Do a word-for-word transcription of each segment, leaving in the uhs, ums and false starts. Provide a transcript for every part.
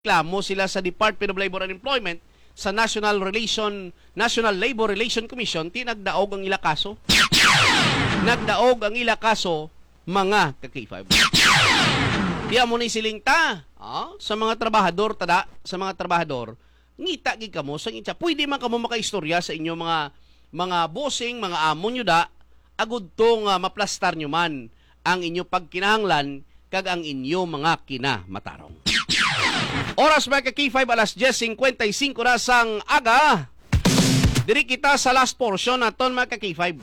Klamo sila sa Department of Labor and Employment sa National Relation National Labor Relation Commission tinagdaog ang ila kaso. Nagdaog ang ila kaso mga ka-K five. Diya mo ni siling ta ah, sa mga trabahador tada sa mga trabahador ngita gid kamo sa inyo. Pwede man kamo makaistorya sa inyo mga mga bossing, mga amo nyo da agud to nga maplastar nyo man ang inyo pagkinahanglan kag ang inyo mga kinamatarong. Oras mga ka-K five, alas diyes singkwenta y singko na sang aga. Diri kita sa last portion naton mga ka-K five.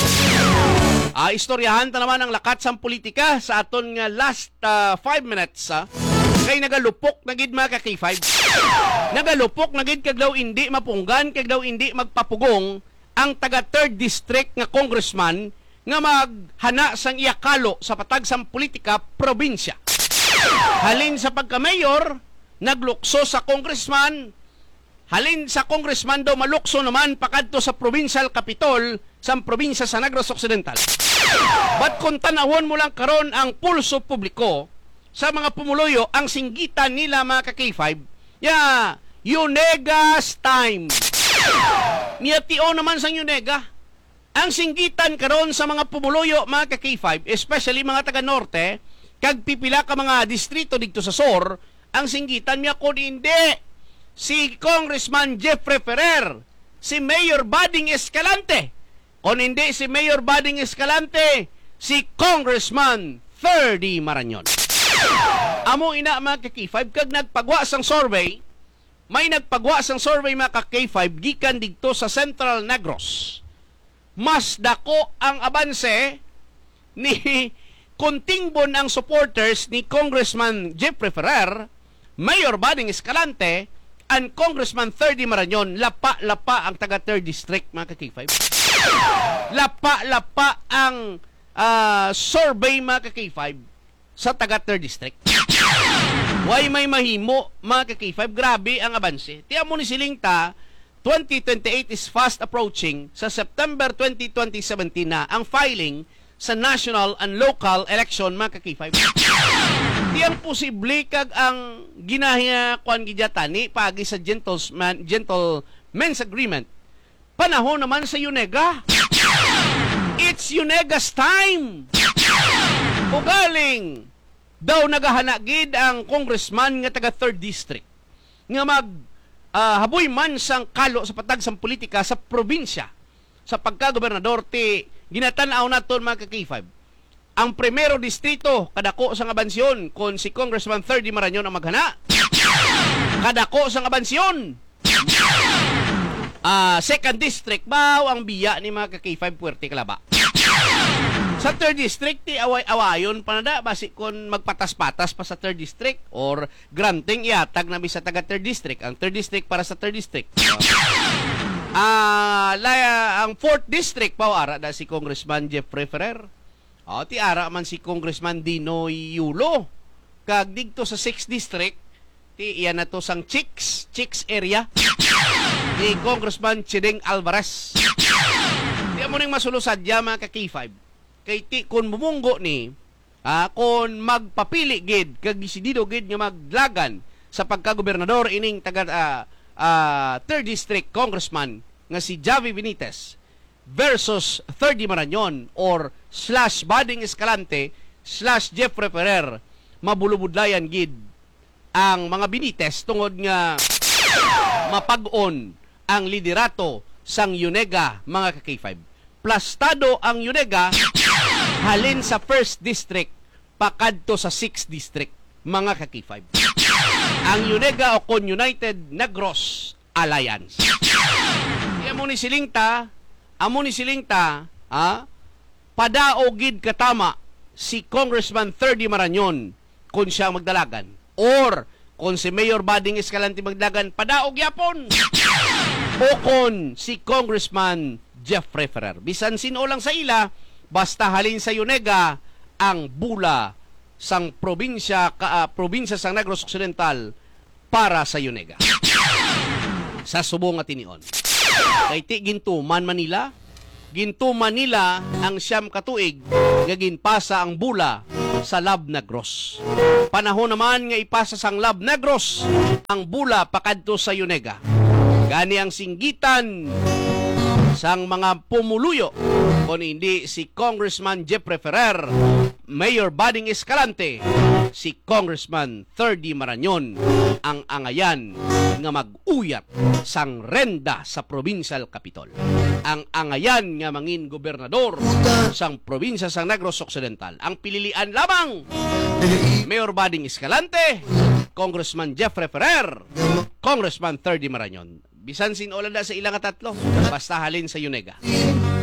Ah, istoryahan ta naman ang lakat sang politika sa aton nga last five uh, minutes. Ah. Kay nagalupok na gid mga ka-K five. Nagalupok na gid kag daw hindi mapunggan, kag daw hindi magpapugong ang taga third District nga congressman nga maghana sang iyakalo sa patag sang politika probinsya. Halin sa pagka-mayor, naglukso sa congressman. Halin sa congressman daw malukso naman pakadto sa provincial capital sa probinsya sa Negros Occidental. But kung tanawon mo lang karon ang pulso publiko sa mga pumuloyo, ang singgitan nila mga ka-K five, ya, Yunega's time. Niyatio naman sa Yunega. Ang singgitan karon sa mga pumuloyo mga ka-K five, especially mga taga-norte, kag pipila ka mga distrito dito sa S O R, ang singgitan niya kung hindi si Congressman Jeffrey Ferrer, si Mayor Bading Escalante. Kung hindi si Mayor Bading Escalante, si Congressman Ferdy Marañon. Amo ina mga ka-K five, kag nagpagwa sang survey, may nagpagwa sang survey mga ka-K five gikan dito sa Central Negros. Mas dako ang abanse ni kuntingbon ang supporters ni Congressman Jeffrey Ferrer, Mayor Bading Escalante, and Congressman Ferdy Marañon. Lapa-lapa ang taga third District mga ka-K five. Lapa-lapa ang uh, survey mga ka-K five sa taga third District. Why may mahimo mga ka-K five? Grabe ang abanse. Tiyan mo ni siling ta, twenty twenty-eight is fast approaching. Sa September twenty seventeen na ang filing sa national and local election mga ka-K five. Tiyang posible kag ang ginahya kuan gidyatani pagi sa gentleman gentleman's agreement. Panahon naman sa Yunega. It's Yunega's time. Ugaling daw nagahana gid ang congressman nga taga third District nga mag uh, haboy man sang kalo sa patag sang politika sa probinsya sa pagka-gobernador ti ginatanaw naton mga ka-K five. Ang primero distrito kadako sang abansyon kon si Congressman Ferdy Marañon ang maghana. Kadako sang abansyon. Uh, second district baw ang biya ni mga ka-K five Puerte Calaba. Sa third district ti away-awayon pa na da basi kon magpatas-patas pa sa third district or granting iatag na sa taga third district. Ang third district para sa third district. Ah, uh, laya ang fourth district pa ara da si Congressman Jeffrey Ferrer. Oh, ti ara man si Congressman Dino Yulo. Kag digto sa sixth district, ti iyan na to sang Chicks, Chicks area. Ni Congressman Chideng Alvarez. Di mo ning masulusad ya mga ka-K five. Kay ti kun bumunggo ni, ah, kun magpapili gid kag desidido gid nga maglagan sa pagka-gobernador ining taga uh, uh, third district congressman nga si Javi Benitez versus Ferdy Marañon or slash Bading Escalante slash Jeffrey Ferrer, mabulubudlayan gid ang mga Benitez tungod nga mapag-on ang liderato sang Yunega mga ka-K five. Plastado ang Yunega halin sa first district pakadto sa sixth district mga ka-K five. Ang Yunega o Con United Negros Alliance. Amo ni silingta, amo ni silingta, ah, padaogid katama si Congressman Ferdy Marañon kung siya magdalagan or kung si Mayor Bading Escalante magdalagan padaog yapon o kung si Congressman Jeffrey Ferrer. Bisan sino lang sa ila, basta halin sa Yunega ang bula sang probinsya ka, uh, probinsya sang Negros Occidental para sa Yunega. Sa subong at tinion. Kay ti gintuman Manila, gintuman nila ang siyam katuig, nga ginpasa ang bula sa Lab Negros. Panahon naman nga ipasa sang Lab Negros ang bula pakadto sa Yunega. Gani ang singgitan sang mga pumuluyo kung hindi si Congressman Jeffrey Ferrer, Mayor Bading Escalante, si Congressman Thirdy Marañon ang angayan nga mag-uyat sang renda sa provincial capital. Ang angayan nga mangin gobernador sang probinsya sang Negros Occidental. Ang pililian lamang Mayor Bading Escalante, Congressman Jeffrey Ferrer, Congressman Thirdy Marañon. Bisan sinulad na sa ilang tatlo, basta halin sa Yunega.